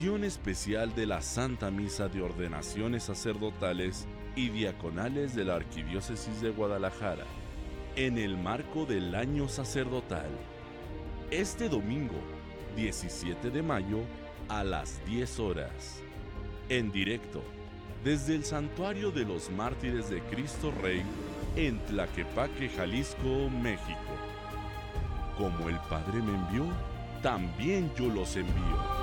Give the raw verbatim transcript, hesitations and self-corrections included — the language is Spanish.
Especial de la Santa Misa de Ordenaciones Sacerdotales y Diaconales de la Arquidiócesis de Guadalajara, en el marco del Año Sacerdotal. Este domingo, diecisiete de mayo, a las diez horas. En directo, desde el Santuario de los Mártires de Cristo Rey, en Tlaquepaque, Jalisco, México. Como el Padre me envió, también yo los envío.